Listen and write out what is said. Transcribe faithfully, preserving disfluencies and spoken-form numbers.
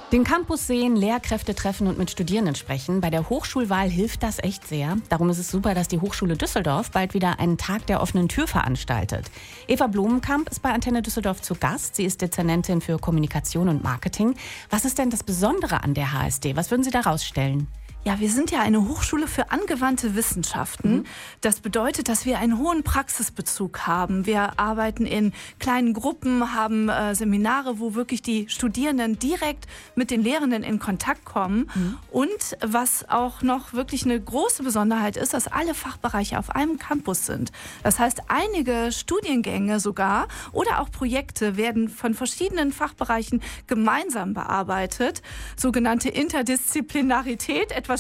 Den Campus sehen, Lehrkräfte treffen und mit Studierenden sprechen. Bei der Hochschulwahl hilft das echt sehr. Darum ist es super, dass die Hochschule Düsseldorf bald wieder einen Tag der offenen Tür veranstaltet. Eva Blumenkamp ist bei Antenne Düsseldorf zu Gast. Sie ist Dezernentin für Kommunikation und Marketing. Was ist denn das Besondere an der H S D? Was würden Sie da rausstellen? Ja, wir sind ja eine Hochschule für angewandte Wissenschaften. Mhm. Das bedeutet, dass wir einen hohen Praxisbezug haben. Wir arbeiten in kleinen Gruppen, haben äh, Seminare, wo wirklich die Studierenden direkt mit den Lehrenden in Kontakt kommen. Mhm. Und was auch noch wirklich eine große Besonderheit ist, dass alle Fachbereiche auf einem Campus sind. Das heißt, einige Studiengänge sogar oder auch Projekte werden von verschiedenen Fachbereichen gemeinsam bearbeitet. Sogenannte Interdisziplinarität, etwas